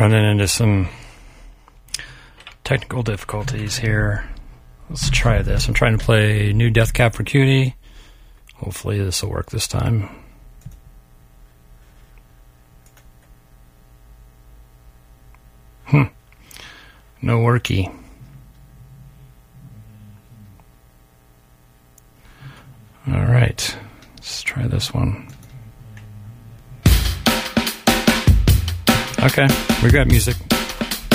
running into some technical difficulties here. Let's try this. I'm trying to play New Death Cab for Cutie. Hopefully this will work this time. No worky. All right. Let's try this one. Okay, we got music.